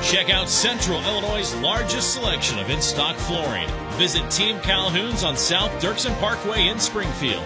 Check out Central Illinois' largest selection of in-stock flooring. Visit Team Calhoun's on South Dirksen Parkway in Springfield.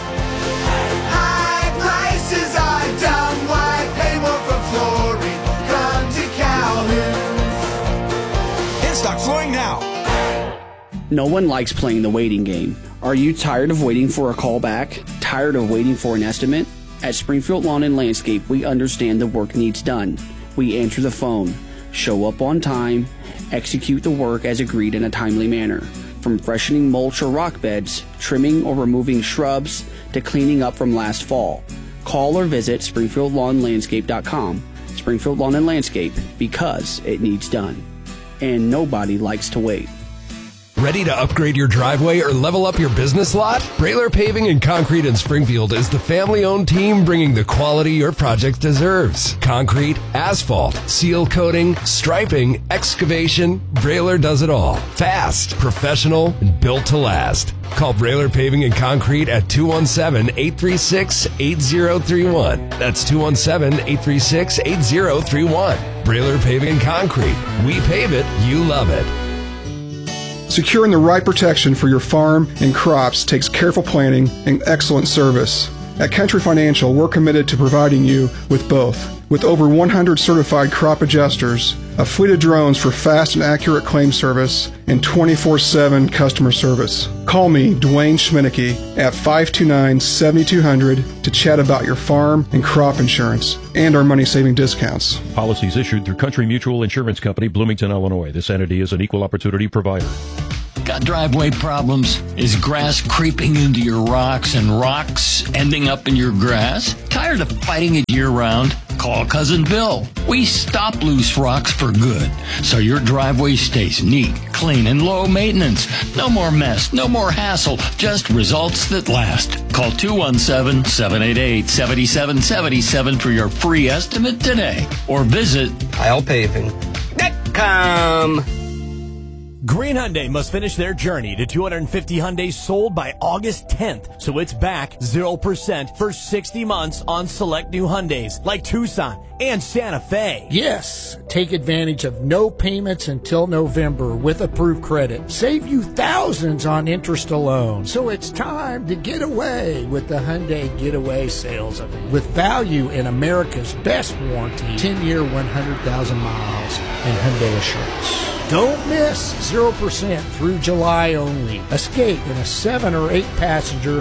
High prices are dumb. Why pay more for flooring? Come to Calhoun's. In-stock flooring now. No one likes playing the waiting game. Are you tired of waiting for a call back? Tired of waiting for an estimate? At Springfield Lawn and Landscape, we understand the work needs done. We answer the phone, show up on time, execute the work as agreed in a timely manner. From freshening mulch or rock beds, trimming or removing shrubs, to cleaning up from last fall. Call or visit SpringfieldLawnLandscape.com. Springfield Lawn and Landscape, because it needs done. And nobody likes to wait. Ready to upgrade your driveway or level up your business lot? Brailer Paving and Concrete in Springfield is the family-owned team bringing the quality your project deserves. Concrete, asphalt, seal coating, striping, excavation, Brailer does it all. Fast, professional, and built to last. Call Brailer Paving and Concrete at 217-836-8031. That's 217-836-8031. Brailer Paving and Concrete. We pave it, you love it. Securing the right protection for your farm and crops takes careful planning and excellent service. At Country Financial, we're committed to providing you with both. With over 100 certified crop adjusters, a fleet of drones for fast and accurate claim service, and 24/7 customer service. Call me, Dwayne Schminneke, at 529-7200 to chat about your farm and crop insurance and our money-saving discounts. Policies issued through Country Mutual Insurance Company, Bloomington, Illinois. This entity is an equal opportunity provider. Got driveway problems? Is grass creeping into your rocks and rocks ending up in your grass? Tired of fighting it year-round? Call Cousin Bill. We stop loose rocks for good, so your driveway stays neat, clean, and low maintenance. No more mess, no more hassle, just results that last. Call 217-788-7777 for your free estimate today, or visit KylePaving.com. Green Hyundai must finish their journey to 250 Hyundais sold by August 10th, so it's back 0% for 60 months on select new Hyundais like Tucson and Santa Fe. Yes, take advantage of no payments until November with approved credit. Save you thousands on interest alone. So it's time to get away with the Hyundai Getaway Sales Event. With value in America's best warranty, 10-year, 100,000 miles, and Hyundai Assurance. Don't miss 0% through July only. Escape in a 7 or 8 passenger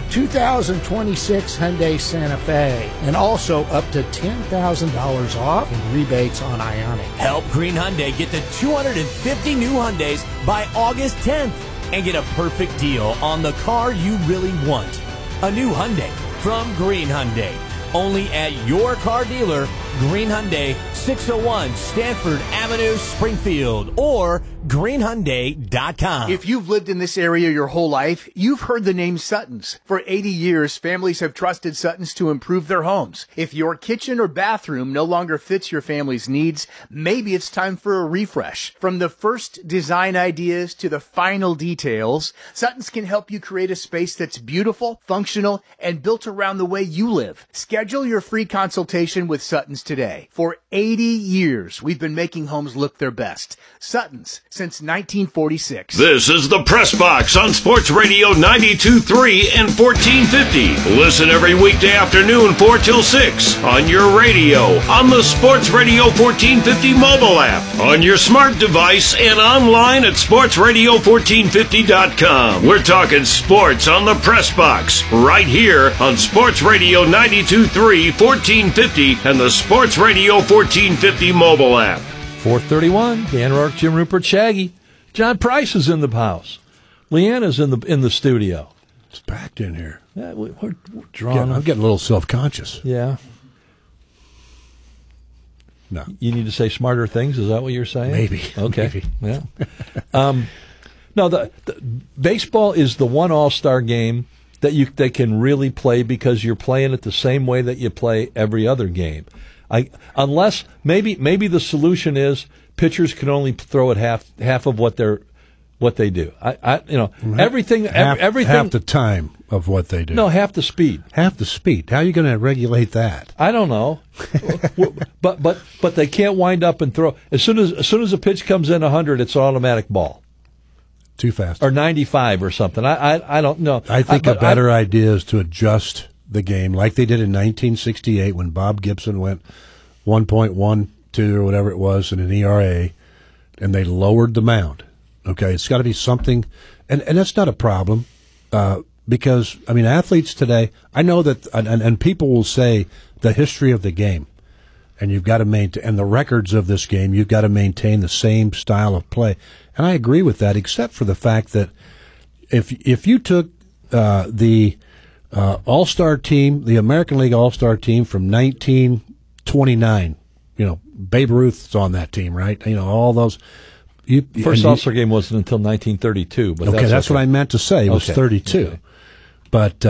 2026 Hyundai Santa Fe, and also up to $10,000 off in rebates on Ioniq. Help Green Hyundai get to 250 new Hyundais by August 10th and get a perfect deal on the car you really want. A new Hyundai from Green Hyundai. Only at your car dealer, Green Hyundai, 601 Stanford Avenue, Springfield, or greenhyundai.com. If you've lived in this area your whole life, you've heard the name Sutton's. For 80 years, families have trusted Sutton's to improve their homes. If your kitchen or bathroom no longer fits your family's needs, maybe it's time for a refresh. From the first design ideas to the final details, Sutton's can help you create a space that's beautiful, functional, and built around the way you live. Schedule your free consultation with Sutton's today. For 80 years, we've been making homes look their best. Sutton's, since 1946. This is the Press Box on Sports Radio 92.3 and 1450. Listen every weekday afternoon 4 till 6 on your radio, on the Sports Radio 1450 mobile app, on your smart device, and online at sportsradio1450.com. We're talking sports on the Press Box right here on Sports Radio 92.3, 1450, and the Sports Radio 1450 mobile app. 4:31. Dan Rourke, Jim Rupert, Shaggy. John Price is in the house. Leanna's in the studio. It's packed in here. Yeah, we're drawn. I'm getting a little self-conscious. Yeah. No. You need to say smarter things. Is that what you're saying? Maybe. Okay. Maybe. Yeah. No, the baseball is the one all-star game that they can really play because you're playing it the same way that you play every other game. Unless maybe the solution is pitchers can only throw at half of what they do. Everything half the time. of what they do. No, half the speed. Half the speed. How are you going to regulate that? I don't know. but they can't wind up and throw. As soon as a pitch comes in 100, it's an automatic ball. Too fast. Or 95 or something. I don't know. I think a better idea is to adjust the game like they did in 1968 when Bob Gibson went 1.12 or whatever it was in an ERA, and they lowered the mound. Okay, it's got to be something, and that's not a problem because, I mean, athletes today, I know that, and people will say the history of the game, and you've got to maintain, and the records of this game, you've got to maintain the same style of play. And I agree with that, except for the fact that if you took the All-Star team, the American League All-Star team from 1929, Babe Ruth's on that team, right? All those. First All-Star game wasn't until 1932. But okay, that's what I meant to say. It was 32. Okay. But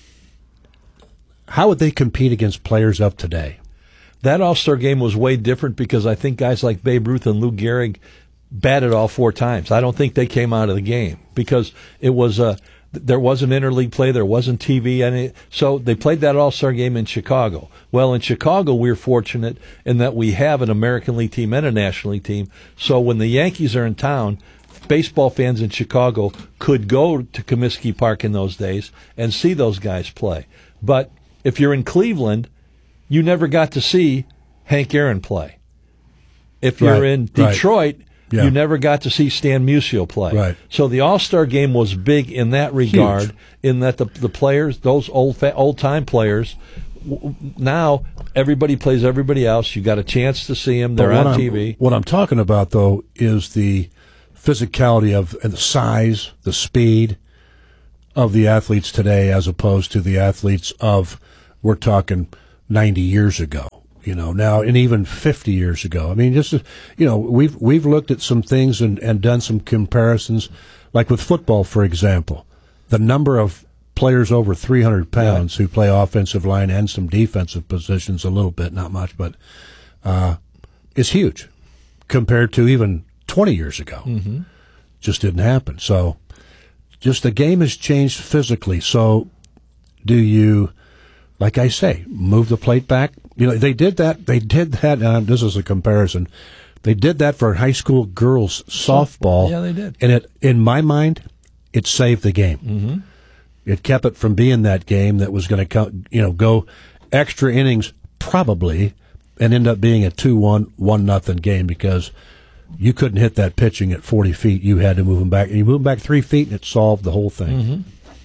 how would they compete against players of today? That All-Star game was way different because I think guys like Babe Ruth and Lou Gehrig batted all 4 times. I don't think they came out of the game because it was there wasn't interleague play, there wasn't TV, so they played that All-Star game in Chicago. Well, in Chicago, we're fortunate in that we have an American League team and a National League team. So when the Yankees are in town, baseball fans in Chicago could go to Comiskey Park in those days and see those guys play. But if you're in Cleveland, you never got to see Hank Aaron play. If you're in Detroit, you never got to see Stan Musial play. Right. So the All-Star game was big in that regard, huge. In that the players, those old-time players, now everybody plays everybody else. You got a chance to see them. They're on TV. What I'm talking about, though, is the physicality and the size, the speed of the athletes today as opposed to the athletes of, we're talking 90 years ago. Now, and even 50 years ago. I mean, we've looked at some things and done some comparisons, like with football, for example. The number of players over 300 pounds who play offensive line and some defensive positions a little bit, not much, but is huge compared to even 20 years ago. Mm-hmm. Just didn't happen. So, just the game has changed physically. So, do you, like I say, move the plate back? They did that. This is a comparison. They did that for high school girls softball. Yeah, they did. And in my mind, it saved the game. Mm-hmm. It kept it from being that game that was going to, go extra innings probably, and end up being a 2-1, 1-0 game because you couldn't hit that pitching at 40 feet. You had to move them back, and you move them back 3 feet, and it solved the whole thing.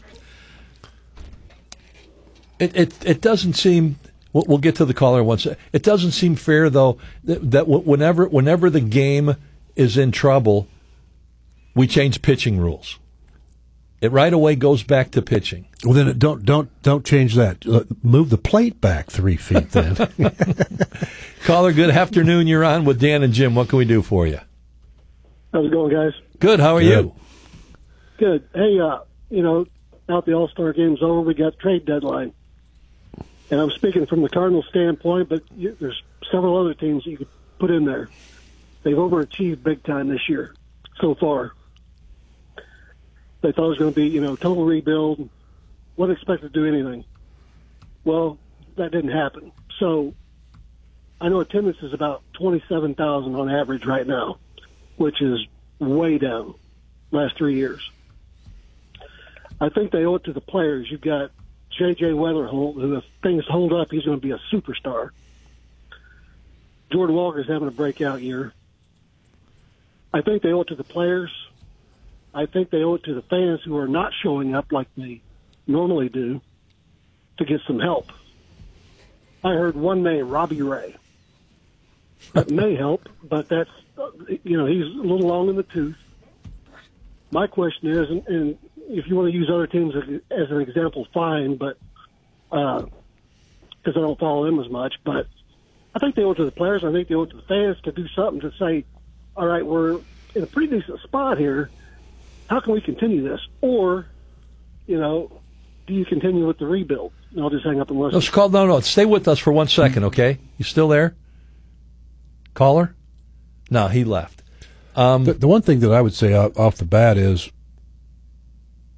Mm-hmm. It doesn't seem. We'll get to the caller once. It doesn't seem fair, though, that whenever the game is in trouble, we change pitching rules. It right away goes back to pitching. Well, then don't change that. Move the plate back 3 feet. Then. Caller, good afternoon. You're on with Dan and Jim. What can we do for you? How's it going, guys? Good. How are you? Good. Hey, now the All-Star game's over, we got trade deadline. And I'm speaking from the Cardinals standpoint, but there's several other teams that you could put in there. They've overachieved big time this year so far. They thought it was going to be, total rebuild. Wasn't expected to do anything. Well, that didn't happen. So I know attendance is about 27,000 on average right now, which is way down last 3 years. I think they owe it to the players. You've got J.J. Weatherholt, who, if things hold up, he's going to be a superstar. Jordan Walker's having a breakout year. I think they owe it to the players. I think they owe it to the fans who are not showing up like they normally do to get some help. I heard one name, Robbie Ray. That may help, but that's, he's a little long in the tooth. My question is, and if you want to use other teams as an example, fine, but because I don't follow them as much. But I think they owe it to the players. I think they owe it to the fans to do something to say, all right, we're in a pretty decent spot here. How can we continue this? Or, do you continue with the rebuild? And I'll just hang up and listen. No. Stay with us for 1 second, okay? You still there? Caller? No, he left. The one thing that I would say off the bat is,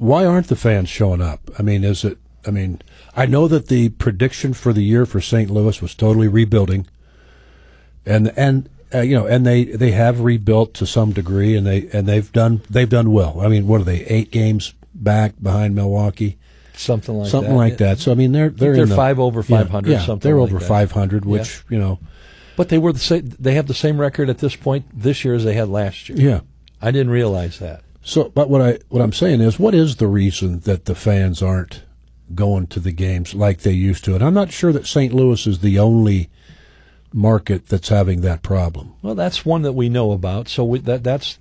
why aren't the fans showing up? I mean, I know that the prediction for the year for St. Louis was totally rebuilding, and they have rebuilt to some degree, and they've done well. I mean, what are they, 8 games back behind Milwaukee? Something like that. So I mean, they're in 5 over 500. Yeah, something they're like over that. 500, which But they were they have the same record at this point this year as they had last year. Yeah, I didn't realize that. So, but what I'm saying is, what is the reason that the fans aren't going to the games like they used to? And I'm not sure that St. Louis is the only market that's having that problem. Well, that's one that we know about. So that's.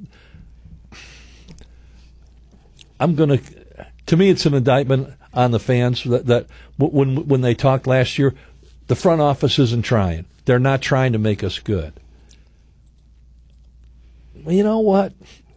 To me, it's an indictment on the fans that when they talked last year, the front office isn't trying. They're not trying to make us good. Well, you know what?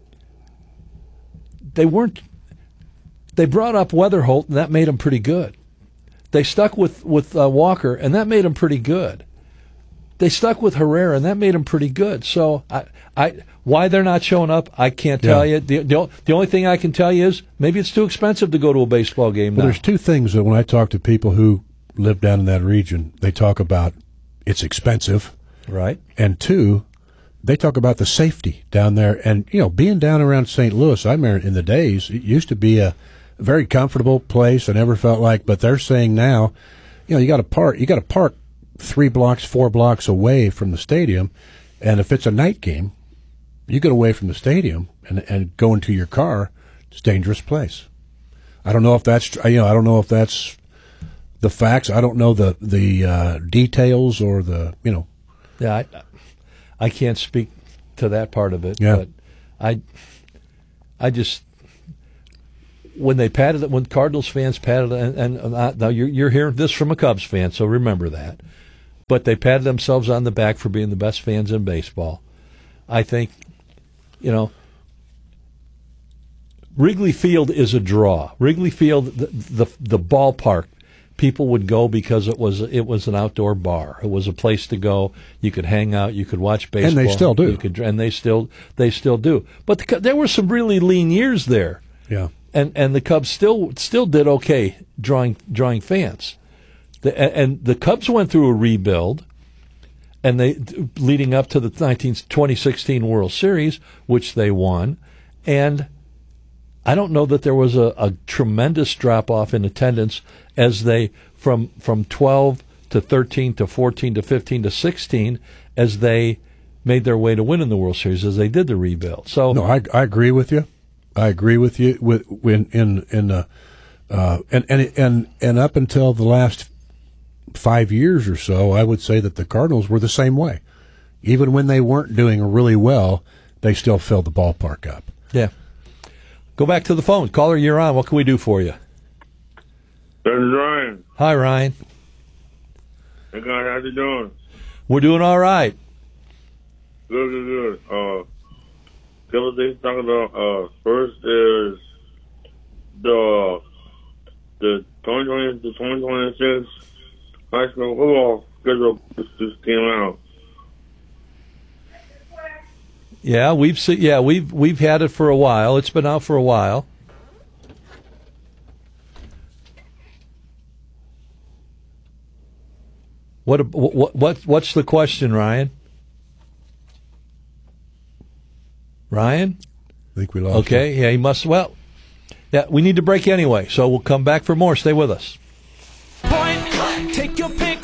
They weren't. They brought up Weatherholt, and that made them pretty good. They stuck with Walker, and that made them pretty good. They stuck with Herrera, and that made them pretty good. So why they're not showing up, I can't tell you. The only thing I can tell you is maybe it's too expensive to go to a baseball game now. Well, there's two things that when I talk to people who live down in that region, they talk about it's expensive. Right. And two, they talk about the safety down there. And, being down around St. Louis, I remember in the days, it used to be a very comfortable place. I never felt like, but they're saying now, you got to park 3 blocks, 4 blocks away from the stadium. And if it's a night game, you get away from the stadium and go into your car. It's a dangerous place. I don't know if that's, I don't know if that's the facts. I don't know the details or the, Yeah, I can't speak to that part of it. Yeah. But I just when Cardinals fans patted, and now you're hearing this from a Cubs fan, so remember that. But they patted themselves on the back for being the best fans in baseball. I think, Wrigley Field is a draw. Wrigley Field, the ballpark, people would go because it was an outdoor bar. It was a place to go. You could hang out. You could watch baseball. And they still do. They still do. But there were some really lean years there. Yeah. And the Cubs still did okay drawing fans. And the Cubs went through a rebuild, and they leading up to the 2016 World Series, which they won, and I don't know that there was a tremendous drop-off in attendance as they, from 12 to 13 to 14 to 15 to 16, as they made their way to winning the World Series, as they did the rebuild. So no, I agree with you. I agree with you. And up until the last 5 years or so, I would say that the Cardinals were the same way. Even when they weren't doing really well, they still filled the ballpark up. Yeah. Go back to the phone. Caller, you're on. What can we do for you? This is Ryan. Hi, Ryan. Hey, guys, how you doing? We're doing all right. Good. Couple of things to talk about. First is the 2026 high school football schedule just came out. Yeah, we've had it for a while. It's been out for a while. What's the question, Ryan? Ryan? I think we lost Okay, him. yeah, he must. Well, yeah, we need to break anyway, so we'll come back for more. Stay with us. Take your pick,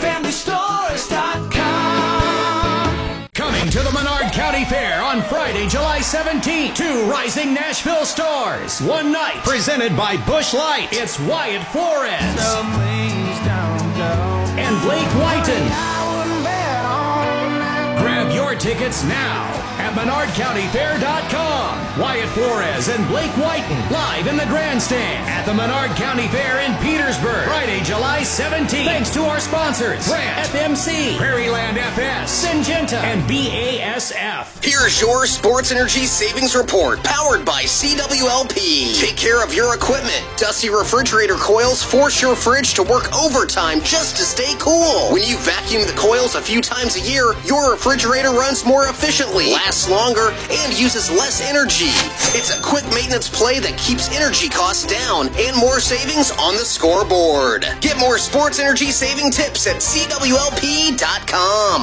QueenFamilyStores.com. Coming to the Menard County Fair on Friday, July 17th. 2 rising Nashville stores. One night. Presented by Busch Light. It's Wyatt Flores. And Blake Whiten. Grab your tickets now at MenardCountyFair.com. Wyatt Flores and Blake Whiten live in the grandstand at the Menard County Fair in Petersburg, Friday, July 17th. Thanks to our sponsors, Brandt, FMC, Prairieland FS, Syngenta, and BASF. Here's your Sports Energy Savings Report, powered by CWLP. Take care of your equipment. Dusty refrigerator coils force your fridge to work overtime just to stay cool. When you vacuum the coils a few times a year, your refrigerator runs more efficiently, lasts longer, and uses less energy. It's a quick maintenance play that keeps energy costs down and more savings on the scoreboard. Get more sports energy saving tips at CWLP.com.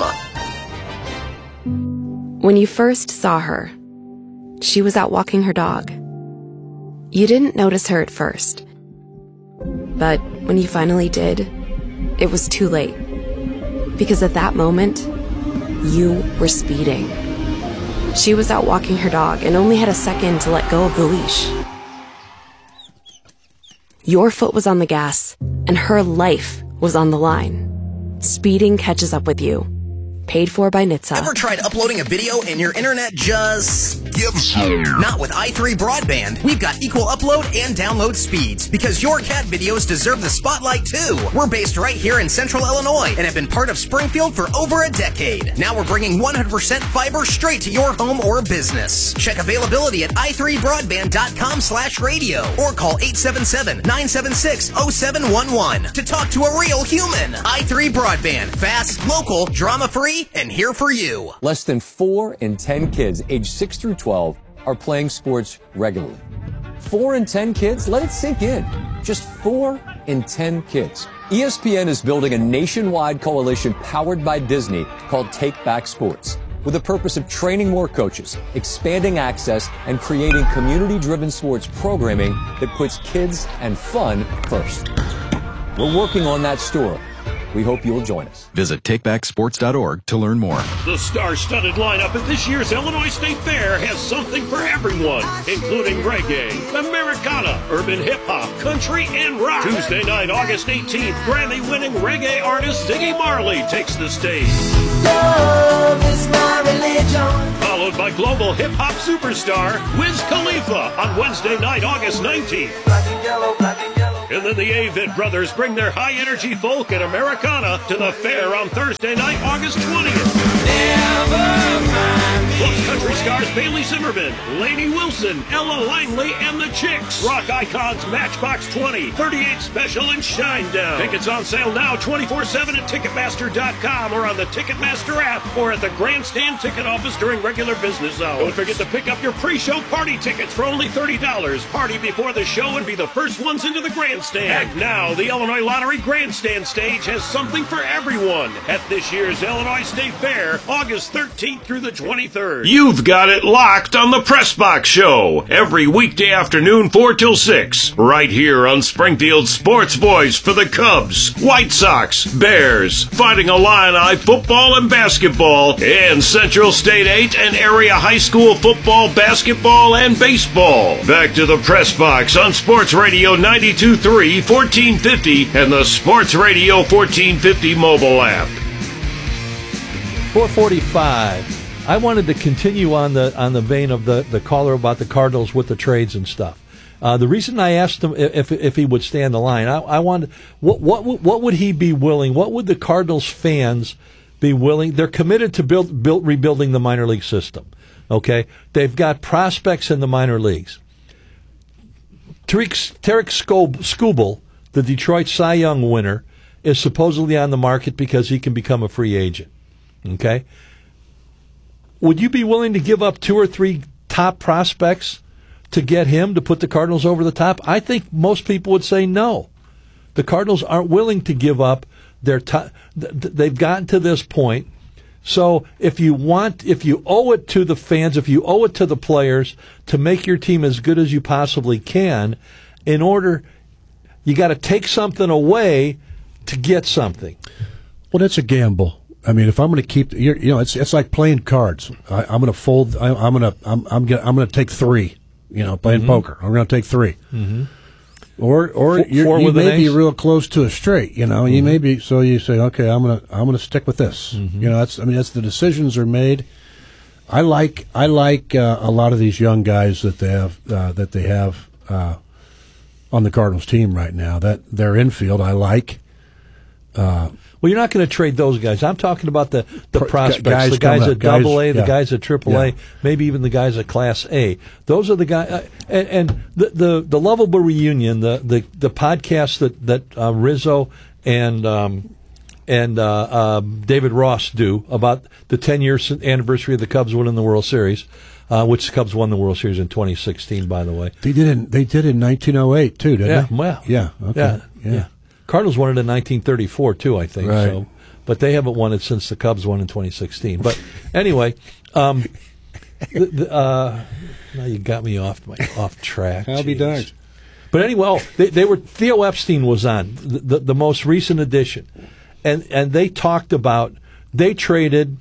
When you first saw her, she was out walking her dog. You didn't notice her at first. But when you finally did, it was too late. Because at that moment, you were speeding. She was out walking her dog and only had a second to let go of the leash. Your foot was on the gas, and her life was on the line. Speeding catches up with you. Paid for by NHTSA. Ever tried uploading a video and your internet just gives you? Not with i3 Broadband. We've got equal upload and download speeds because your cat videos deserve the spotlight too. We're based right here in Central Illinois and have been part of Springfield for over a decade. Now we're bringing 100% fiber straight to your home or business. Check availability at i3broadband.com/radio or call 877-976-0711 to talk to a real human. i3 Broadband. Fast, local, drama-free, and here for you. Less than 4 in 10 kids aged 6 through 12 are playing sports regularly. 4 in 10 kids? Let it sink in. Just 4 in 10 kids. ESPN is building a nationwide coalition powered by Disney called Take Back Sports, with the purpose of training more coaches, expanding access, and creating community-driven sports programming that puts kids and fun first. We're working on that story. We hope you'll join us. Visit takebacksports.org to learn more. The star-studded lineup at this year's Illinois State Fair has something for everyone, including reggae, Americana, urban hip-hop, country, and rock. Tuesday night, August 18th, Grammy-winning reggae artist Ziggy Marley takes the stage. Love is my religion. Followed by global hip-hop superstar Wiz Khalifa on Wednesday night, August 19th. Black and yellow, black and yellow. And then the Avett Brothers bring their high-energy folk and Americana to the fair on Thursday night, August 20th. Plus country stars Bailey Zimmerman, Lainey Wilson, Ella Langley, and the Chicks. Rock icons Matchbox 20, 38 Special, and Shinedown. Tickets on sale now 24/7 at Ticketmaster.com or on the Ticketmaster app or at the Grandstand ticket office during regular business hours. Don't forget to pick up your pre-show party tickets for only $30. Party before the show and be the first ones into the Grandstand. And now, the Illinois Lottery Grandstand stage has something for everyone at this year's Illinois State Fair, August 13th through the 23rd. You've got it locked on the Press Box Show every weekday afternoon 4 till 6, right here on Springfield's sports voice for the Cubs, White Sox, Bears, Fighting Illini football and basketball, and Central State 8 and area high school football, basketball, and baseball. Back to the Press Box on Sports Radio 92.3, 1450, and the Sports Radio 1450 mobile app. 4:45. I wanted to continue on the vein of the caller about the Cardinals with the trades and stuff. The reason I asked him if he would stay on the line, I wanted what would he be willing? What would the Cardinals fans be willing? They're committed to rebuilding the minor league system. Okay, they've got prospects in the minor leagues. Tarek Skubal, the Detroit Cy Young winner, is supposedly on the market because he can become a free agent. Okay? Would you be willing to give up 2 or 3 top prospects to get him to put the Cardinals over the top? I think most people would say no. The Cardinals aren't willing to give up their top. They've gotten to this point. So if you owe it to the fans, if you owe it to the players to make your team as good as you possibly can, you got to take something away to get something. Well, that's a gamble. I mean, if I'm going to keep, it's like playing cards. I'm going to fold. I'm going to take 3. Playing poker. I'm going to take 3. Mm-hmm. Or you may be real close to a straight. Mm-hmm. You may be. So you say, okay, I'm gonna stick with this. Mm-hmm. That's the decisions are made. I like a lot of these young guys that they have on the Cardinals team right now. That their infield, I like. Well, you're not going to trade those guys. I'm talking about the prospects, the guys at AA, the guys at AAA, maybe even the guys at Class A. Those are the guys. And the Lovable Reunion, the podcast that Rizzo and David Ross do about the 10-year anniversary of the Cubs winning the World Series, which the Cubs won the World Series in 2016, by the way. They did in 1908 too, didn't they? Well, yeah, okay. Yeah. Cardinals won it in 1934 too, I think. Right. So, but they haven't won it since the Cubs won in 2016. But anyway, now you got me off track. I'll be darned. But anyway, they were Theo Epstein was on the most recent edition, and they talked about they traded,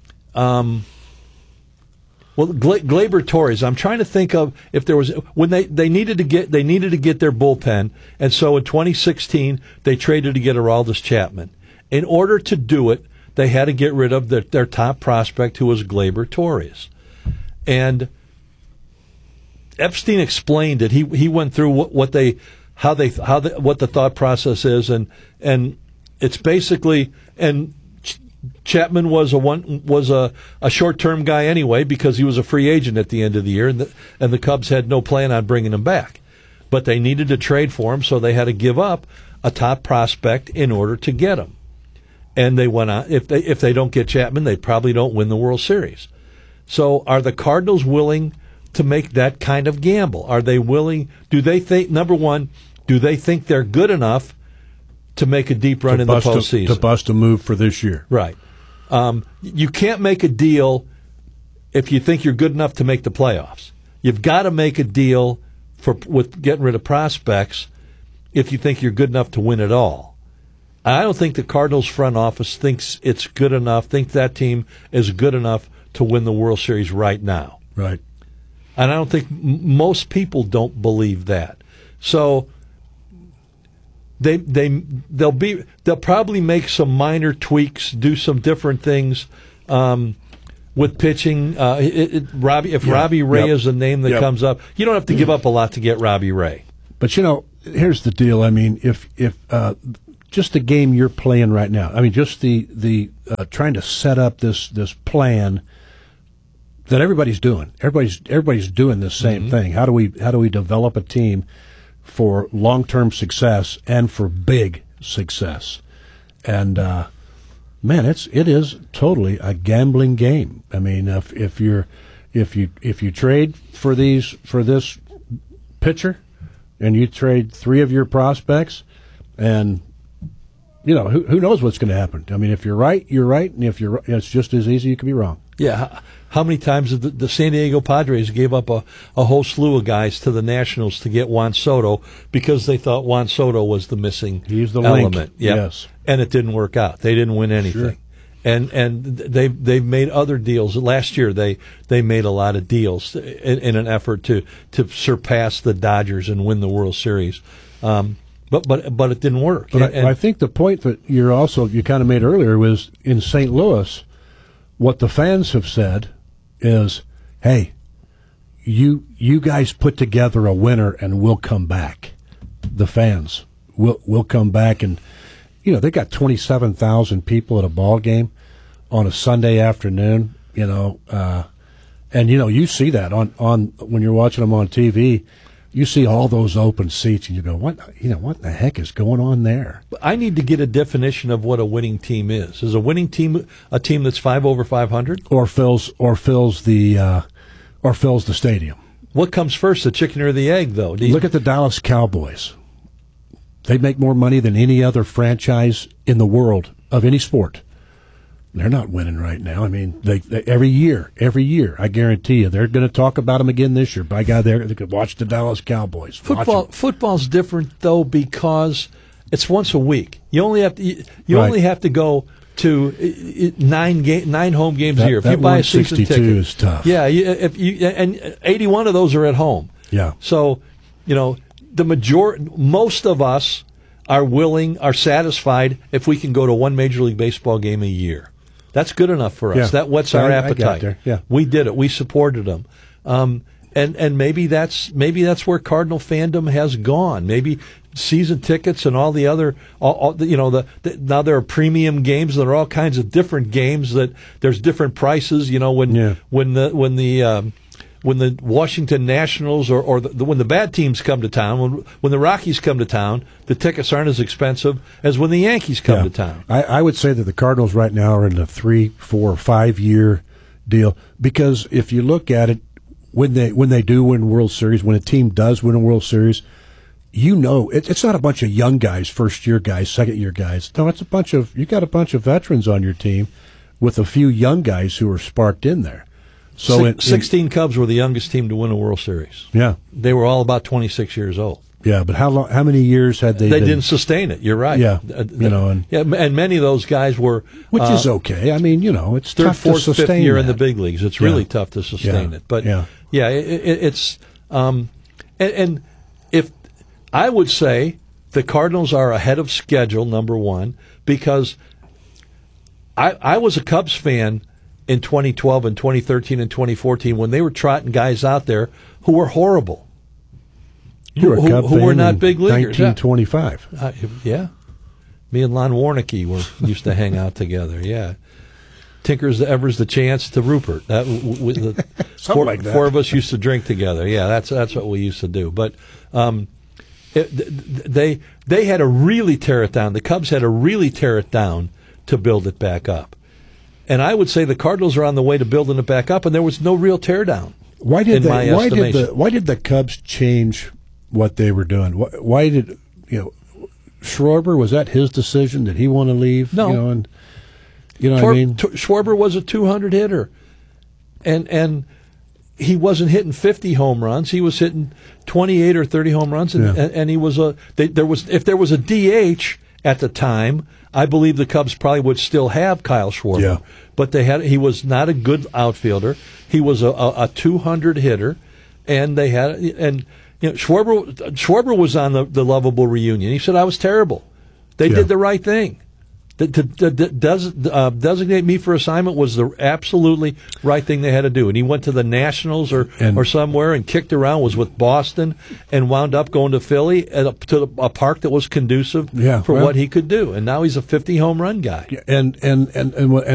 Gleyber Torres. I'm trying to think of if there was when they needed to get their bullpen, and so in 2016 they traded to get Aroldis Chapman. In order to do it, they had to get rid of their top prospect, who was Gleyber Torres, and Epstein explained it. He went through what the thought process is, and it's basically, and Chapman was a short-term guy anyway because he was a free agent at the end of the year, and the Cubs had no plan on bringing him back, but they needed to trade for him, so they had to give up a top prospect in order to get him, and they went on. If they don't get Chapman, they probably don't win the World Series. So are the Cardinals willing to make that kind of gamble? Are they willing? Do they think, number one, do they think they're good enough to make a deep run in the postseason? To bust a move for this year. Right. You can't make a deal if you think you're good enough to make the playoffs. You've got to make a deal with getting rid of prospects if you think you're good enough to win it all. I don't think the Cardinals front office thinks it's good enough, think that team is good enough to win the World Series right now. Right. And I don't think most people don't believe that. So they'll probably make some minor tweaks, do some different things with pitching. Robbie Ray is the name that comes up, you don't have to give up a lot to get Robbie Ray. But here's the deal. I mean, if just the game you're playing right now, I mean, just the trying to set up this plan that everybody's doing. Everybody's doing the same thing. How do we develop a team for long-term success and for big success? And man, it is totally a gambling game. I mean, if you trade for this pitcher and you trade 3 of your prospects, and who knows what's going to happen? I mean, if you're right, you're right, and if you're, it's just as easy you can be wrong. Yeah. How many times did the San Diego Padres gave up a whole slew of guys to the Nationals to get Juan Soto because they thought Juan Soto was the missing element? Link. Yes. And it didn't work out. They didn't win anything. Sure. And they've made other deals. Last year they made a lot of deals in an effort to surpass the Dodgers and win the World Series. But it didn't work. But I think the point that you kind of made earlier was in St. Louis, what the fans have said is, hey, you guys put together a winner and we'll come back. The fans will come back, and they got 27,000 people at a ball game on a Sunday afternoon, and you see that on when you're watching them on TV. You see all those open seats, and you go, what the heck is going on there? I need to get a definition of what a winning team is. Is a winning team a team that's 5 over 500, or fills the stadium? What comes first, the chicken or the egg? Though, look at the Dallas Cowboys. They make more money than any other franchise in the world of any sport. They're not winning right now. I mean, they every year, I guarantee you, they're going to talk about them again this year. By God, they could watch the Dallas Cowboys. Football's different though because it's once a week. You only have to go to 9 home games a year. If you buy a season ticket, is tough. Yeah, and 81 of those are at home. Yeah. So, most of us are satisfied if we can go to one Major League Baseball game a year. That's good enough for us. Yeah. That whets our appetite. I got there. Yeah. We did it. We supported them. And maybe that's where Cardinal fandom has gone. Maybe season tickets and all the other, now there are premium games. There are all kinds of different games that there's different prices. When when the Washington Nationals or when the bad teams come to town, when the Rockies come to town, the tickets aren't as expensive as when the Yankees come to town. I would say that the Cardinals right now are in a 3, 4, 5 year deal, because if you look at it, when they do win World Series, when a team does win a World Series, it's not a bunch of young guys, first year guys, second year guys. No, it's you got a bunch of veterans on your team with a few young guys who are sparked in there. So 16 Cubs were the youngest team to win a World Series. Yeah. They were all about 26 years old. Yeah, but how many years had they? They didn't sustain it. You're right. Yeah, and many of those guys were, which is okay. I mean, it's third, tough fourth, to sustain fifth year that. in the big leagues. It's really tough to sustain it. But it's and if I would say the Cardinals are ahead of schedule, number one, because I was a Cubs fan in 2012 and 2013 and 2014 when they were trotting guys out there who were horrible. You were a Cub fan were not in big leaguers. 1925. Yeah. Me and Lon Warnicki used to hang out together. Yeah. Tinker's the Evers the Chance to Rupert. Something like that. Four of us used to drink together. Yeah, that's what we used to do. But they had to really tear it down. The Cubs had to really tear it down to build it back up. And I would say the Cardinals are on the way to building it back up, and there was no real teardown. Why did the Cubs change what they were doing? Why did Schwarber, was that his decision? Did he want to leave? No. What I mean? Schwarber was a 200 hitter, and he wasn't hitting 50 home runs. He was hitting 28 or 30 home runs, and he was if there was a DH at the time, I believe the Cubs probably would still have Kyle Schwarber. Yeah. But he was not a good outfielder. He was a 200 hitter, and Schwarber was on the Lovable Reunion. He said I was terrible. They did the right thing. To designate me for assignment was the absolutely right thing they had to do. And he went to the Nationals or somewhere and kicked around, was with Boston, and wound up going to Philly to a park that was conducive for what he could do. And now he's a 50 home run guy. And